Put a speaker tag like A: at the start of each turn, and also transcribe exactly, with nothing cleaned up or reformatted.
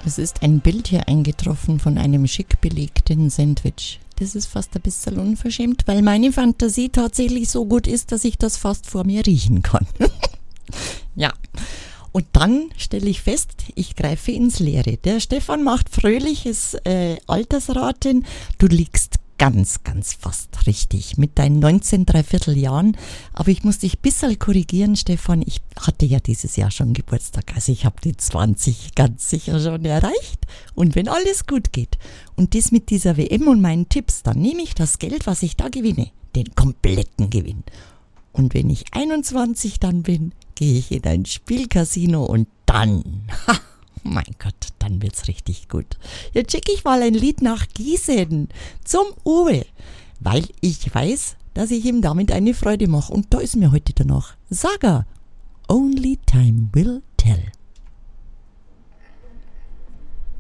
A: Es ist ein Bild hier eingetroffen von einem schick belegten Sandwich. Das ist fast ein bisschen unverschämt, weil meine Fantasie tatsächlich so gut ist, dass ich das fast vor mir riechen kann. Ja, und dann stelle ich fest, ich greife ins Leere. Der Stefan macht fröhliches äh, Altersraten. Du liegst ganz, ganz fast richtig mit deinen neunzehn Dreiviertel Jahren. Aber ich muss dich ein bisschen korrigieren, Stefan. Ich hatte ja dieses Jahr schon Geburtstag. Also ich habe die zwanzig ganz sicher schon erreicht. Und wenn alles gut geht und das mit dieser W M und meinen Tipps, dann nehme ich das Geld, was ich da gewinne, den kompletten Gewinn. Und wenn ich einundzwanzig dann bin, gehe ich in ein Spielcasino und dann, ha, mein Gott, dann wird's richtig gut. Jetzt schicke ich mal ein Lied nach Gießen zum Uwe, weil ich weiß, dass ich ihm damit eine Freude mache. Und da ist mir heute danach Saga, Only Time Will Tell.